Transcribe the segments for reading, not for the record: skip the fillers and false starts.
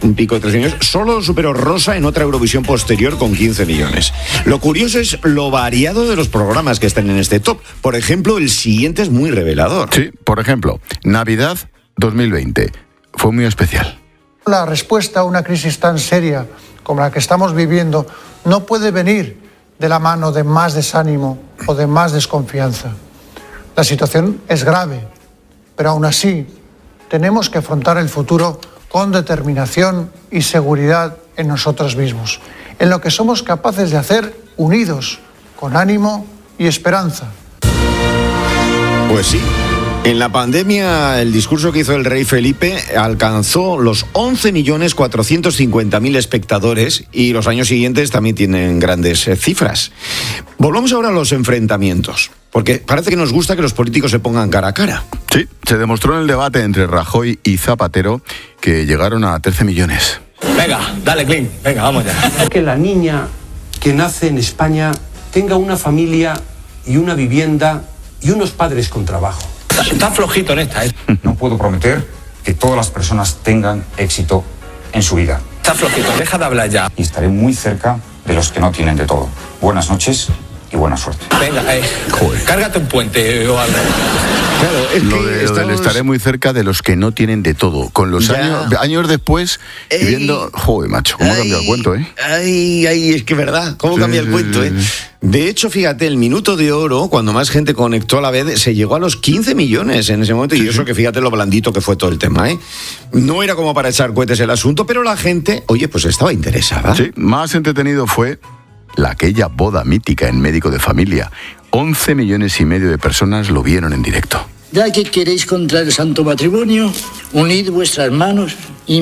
un pico de 13 millones. Solo superó Rosa en otra Eurovisión posterior con 15 millones. Lo curioso es lo variado de los programas que están en este top. Por ejemplo, el siguiente es muy revelador. Sí, por ejemplo, Navidad 2020. Fue muy especial. La respuesta a una crisis tan seria como la que estamos viviendo no puede venir de la mano de más desánimo o de más desconfianza. La situación es grave, pero aún así tenemos que afrontar el futuro con determinación y seguridad en nosotros mismos, en lo que somos capaces de hacer unidos, con ánimo y esperanza. Pues sí. En la pandemia, el discurso que hizo el rey Felipe alcanzó los 11.450.000 espectadores y los años siguientes también tienen grandes cifras. Volvamos ahora a los enfrentamientos, porque parece que nos gusta que los políticos se pongan cara a cara. Sí, se demostró en el debate entre Rajoy y Zapatero que llegaron a 13 millones. Venga, dale, Clint, venga, vamos ya. Que la niña que nace en España tenga una familia y una vivienda y unos padres con trabajo. Está flojito en esta, ¿eh? No puedo prometer que todas las personas tengan éxito en su vida. Está flojito, deja de hablar ya. Y estaré muy cerca de los que no tienen de todo. Buenas noches y buena suerte. Venga, cárgate un puente o algo. Claro, es Lo del estaré muy cerca de los que no tienen de todo. Con los años después, viendo... Joder, macho, cómo cambia el cuento, ¿eh? Ay, es que verdad, cómo cambia el cuento, ¿eh? De hecho, fíjate, el minuto de oro, cuando más gente conectó a la vez, se llegó a los 15 millones en ese momento. Y eso que fíjate lo blandito que fue todo el tema, ¿eh? No era como para echar cohetes el asunto, pero la gente, oye, pues estaba interesada. Sí, más entretenido fue aquella boda mítica en Médico de Familia. 11 millones y medio de personas lo vieron en directo. Ya que queréis contraer el santo matrimonio, unid vuestras manos y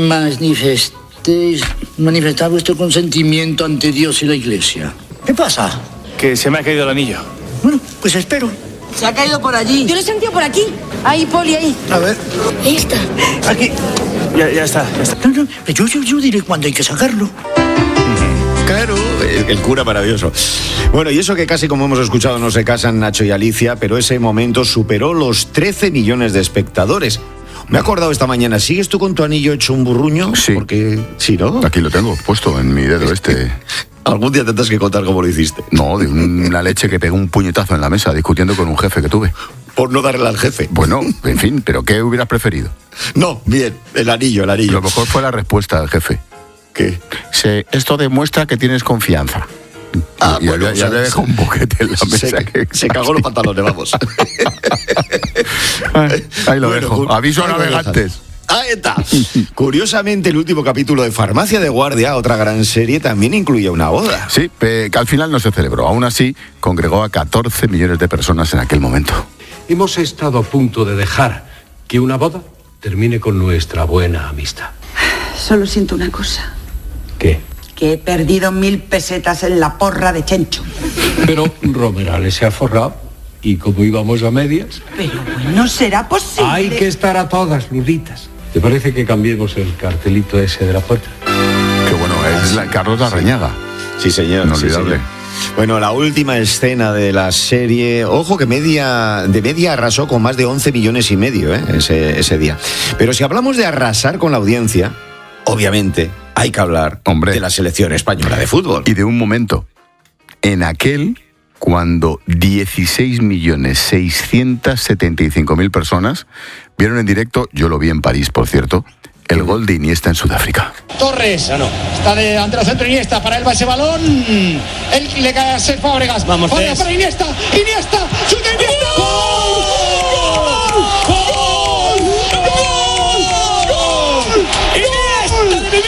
manifestad vuestro consentimiento ante Dios y la Iglesia. ¿Qué pasa? Que se me ha caído el anillo. Bueno, pues espero. Se ha caído por allí. Yo lo he sentido por aquí. Ahí, Poli, ahí. A ver. Ahí está. Aquí. Ya está. No, yo diré cuándo hay que sacarlo. Claro, el cura maravilloso. Bueno, y eso que casi como hemos escuchado no se casan Nacho y Alicia, pero ese momento superó los 13 millones de espectadores. Me he acordado esta mañana, ¿sigues tú con tu anillo hecho un burruño? Sí. Porque, sí, ¿no? Aquí lo tengo, puesto en mi dedo este. Algún día tendrás que contar cómo lo hiciste. No, de una leche que pegó un puñetazo en la mesa discutiendo con un jefe que tuve. Por no darle al jefe. Bueno, en fin, ¿pero qué hubieras preferido? No, bien, el anillo. Lo mejor fue la respuesta del jefe. ¿Qué? Esto demuestra que tienes confianza. Y bueno, ya le dejó un boquete en la mesa. Se cagó los pantalones, vamos. Ahí lo dejo. Aviso a navegantes. Ahí está. Curiosamente, el último capítulo de Farmacia de Guardia, otra gran serie, también incluía una boda. Sí, que al final no se celebró. Aún así, congregó a 14 millones de personas en aquel momento. Hemos estado a punto de dejar que una boda termine con nuestra buena amistad. Solo siento una cosa. ¿Qué? Que he perdido 1.000 pesetas en la porra de Chencho. Pero Romerales se ha forrado y como íbamos a medias... Pero no será posible. Hay que estar a todas, Luditas. ¿Te parece que cambiemos el cartelito ese de la puerta? Qué bueno, es Carlos Larrañaga. Sí, señor. Inolvidable. Sí, señor. Bueno, la última escena de la serie, ojo que de media arrasó con más de 11 millones y medio ese día. Pero si hablamos de arrasar con la audiencia, obviamente hay que hablar de la selección española de fútbol. Y de un momento, en aquel cuando 16.675.000 personas vieron en directo, yo lo vi en París, por cierto, el gol de Iniesta en Sudáfrica. Torres, está ante el centro Iniesta, para él va ese balón, él le cae a Cesc Fábregas, vamos para Iniesta, chuta Iniesta, ¡gol! ¡Iniesta de mi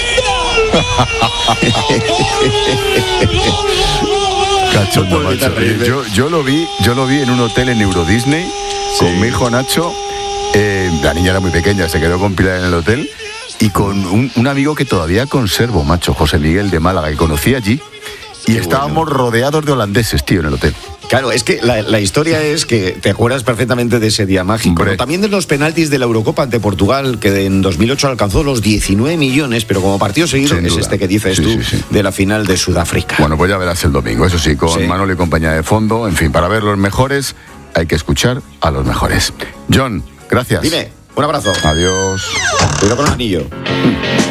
vida! Cachondo, macho. Yo lo vi en un hotel en Euro Disney con mi hijo Nacho. La niña era muy pequeña, se quedó con Pilar en el hotel. Y con un amigo que todavía conservo, macho, José Miguel de Málaga, que conocí allí. Y estábamos rodeados de holandeses, tío, en el hotel. Claro, es que la historia es que te acuerdas perfectamente de ese día mágico. ¿No? También de los penaltis de la Eurocopa ante Portugal, que en 2008 alcanzó los 19 millones, pero como partido seguido es este que dices tú, de la final de Sudáfrica. Bueno, pues ya verás el domingo, eso sí, con Manolo y compañía de fondo. En fin, para ver los mejores hay que escuchar a los mejores. John, gracias. Dime, un abrazo. Adiós. Cuidado con el anillo.